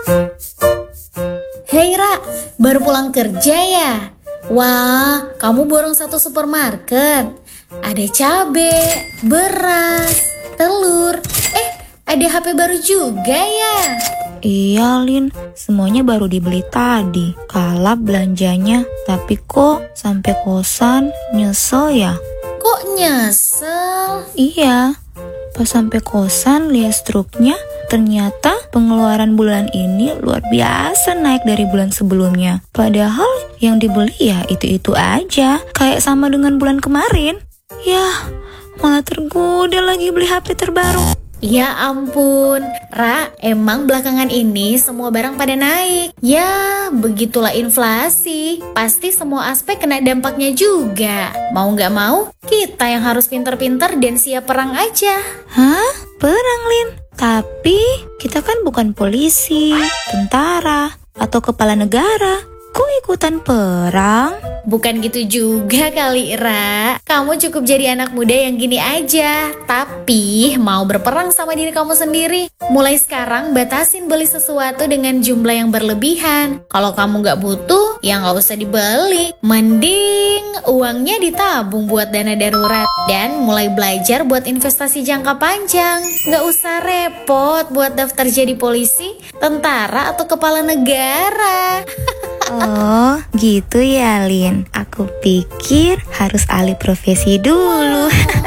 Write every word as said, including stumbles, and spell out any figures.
Hei Ra, baru pulang kerja ya? Wah, kamu borong satu supermarket. Ada cabe, beras, telur. Eh, ada H P baru juga ya? Iya Lin, semuanya baru dibeli tadi. Kalap belanjanya, tapi kok sampai kosan nyesel ya? Kok nyesel? Iya, pas sampai kosan lihat struknya, ternyata pengeluaran bulan ini luar biasa naik dari bulan sebelumnya. Padahal yang dibeli ya itu-itu aja, kayak sama dengan bulan kemarin. Yah, malah tergoda lagi beli H P terbaru. Ya ampun, Ra, emang belakangan ini semua barang pada naik. Ya, begitulah inflasi. Pasti semua aspek kena dampaknya juga. Mau gak mau, kita yang harus pinter-pinter dan siap perang aja. Hah? Perang, Lin? Tapi kita kan bukan polisi, tentara, atau kepala negara. Kok ikutan perang? Bukan gitu juga kali, Ra. Kamu cukup jadi anak muda yang gini aja, tapi mau berperang sama diri kamu sendiri. Mulai sekarang batasin beli sesuatu dengan jumlah yang berlebihan. Kalau kamu gak butuh, ya gak usah dibeli. Mending uangnya ditabung buat dana darurat. Dan mulai belajar buat investasi jangka panjang. Gak usah repot buat daftar jadi polisi, tentara, atau kepala negara. Oh, gitu ya Lin. Aku pikir harus alih profesi dulu.